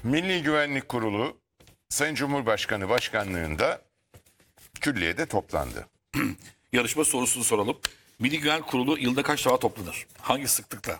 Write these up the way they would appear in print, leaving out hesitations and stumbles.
Milli Güvenlik Kurulu Sayın Cumhurbaşkanı başkanlığında külliyede toplandı. Yarışma sorusunu soralım. Milli Güvenlik Kurulu yılda kaç defa toplanır? Hangi sıklıkta?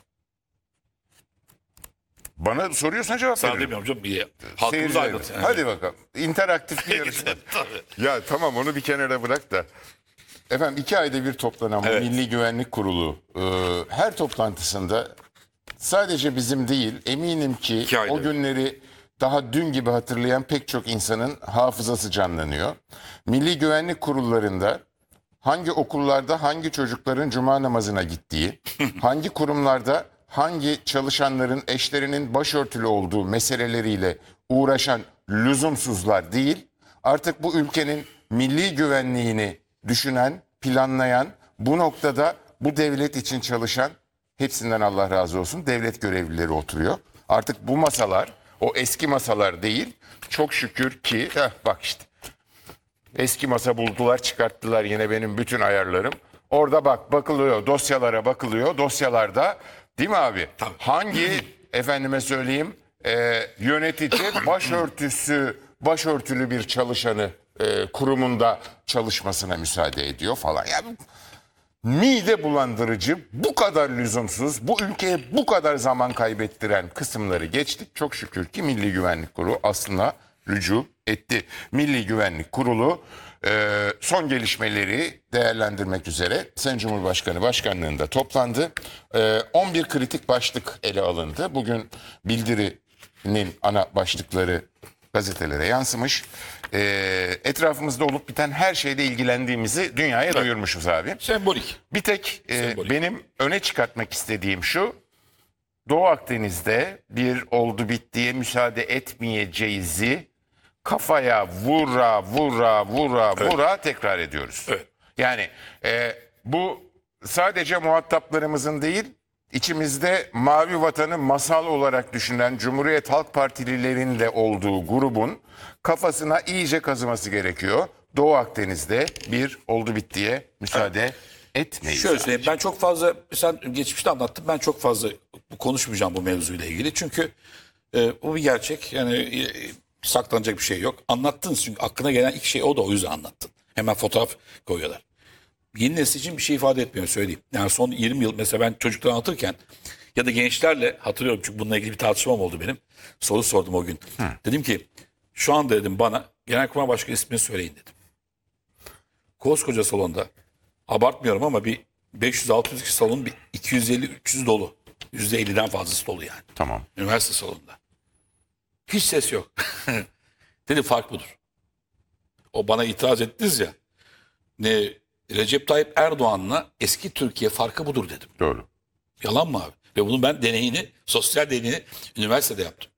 Bana soruyorsan cevap Sana veririm. demiyorum canım. Bir halkımıza Seyirciler. aydın. Yani. Hadi bakalım. İnteraktif bir yarışma. Tabii. Ya tamam, onu bir kenara bırak da. Efendim 2 ayda bir toplanan bu Evet. Milli Güvenlik Kurulu her toplantısında sadece bizim değil, eminim ki 2 ayda o bir. günleri daha dün gibi hatırlayan pek çok insanın hafızası canlanıyor. Milli Güvenlik Kurullarında hangi okullarda hangi çocukların cuma namazına gittiği, hangi kurumlarda hangi çalışanların eşlerinin başörtülü olduğu meseleleriyle uğraşan lüzumsuzlar değil, artık bu ülkenin milli güvenliğini düşünen, planlayan, bu noktada bu devlet için çalışan, hepsinden Allah razı olsun, devlet görevlileri oturuyor. Artık bu masalar o eski masalar değil, çok şükür ki bak işte. Eski masa buldular, çıkarttılar yine benim bütün ayarlarım. Orada bakılıyor, dosyalara bakılıyor. Dosyalarda değil mi abi? Tabii. Hangi efendime söyleyeyim yönetici başörtülü bir çalışanı kurumunda çalışmasına müsaade ediyor falan. Yani mide bulandırıcı, bu kadar lüzumsuz, bu ülkeye bu kadar zaman kaybettiren kısımları geçtik. Çok şükür ki Milli Güvenlik Kurulu aslında rücu etti. Milli Güvenlik Kurulu son gelişmeleri değerlendirmek üzere Sayın Cumhurbaşkanı başkanlığında toplandı. 11 kritik başlık ele alındı. Bugün bildirinin ana başlıkları gazetelere yansımış. Etrafımızda olup biten her şeyle ilgilendiğimizi dünyaya duyurmuşuz abi. Sembolik. Bir tek Sembolik. benim öne çıkartmak istediğim şu: Doğu Akdeniz'de bir oldu bittiye müsaade etmeyeceğizi kafaya vura tekrar ediyoruz. Evet. Yani bu sadece muhataplarımızın değil, içimizde mavi vatanı masal olarak düşünen Cumhuriyet Halk Partililerin de olduğu grubun kafasına iyice kazıması gerekiyor. Doğu Akdeniz'de bir oldu bittiye müsaade etmeyiz. Şöyle söyleyeyim, ben çok fazla, sen geçmişte anlattın, ben çok fazla konuşmayacağım bu mevzuyla ilgili. Çünkü bu bir gerçek, yani saklanacak bir şey yok. Anlattın çünkü aklına gelen ilk şey o, da o yüzden anlattın. Hemen fotoğraf koyuyorlar. Yeni nesil için bir şey ifade etmiyor, söyleyeyim. Yani son 20 yıl mesela ben çocuklara anlatırken ya da gençlerle hatırlıyorum, çünkü bununla ilgili bir tartışmam oldu benim. Soru sordum o gün. Dedim ki şu anda dedim bana Genelkurmay Başkanı ismini söyleyin dedim. Koskoca salonda, abartmıyorum ama bir 500-600 kişi salon, bir 250-300 dolu. %50'den fazlası dolu yani. Tamam. Üniversite salonunda. Hiç ses yok. Dedi fark budur. O bana itiraz ettiniz ya. Ne Recep Tayyip Erdoğan'la eski Türkiye farkı budur dedim. Doğru. Yalan mı abi? Ve bunun ben deneyini, sosyal deneyini üniversitede yaptım.